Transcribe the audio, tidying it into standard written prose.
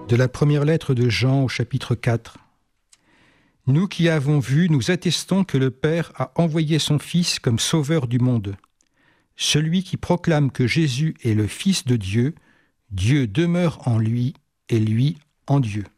De la première lettre de Jean au chapitre 4. Nous qui avons vu, nous attestons que le Père a envoyé son Fils comme sauveur du monde. Celui qui proclame que Jésus est le Fils de Dieu, Dieu demeure en lui et lui en Dieu.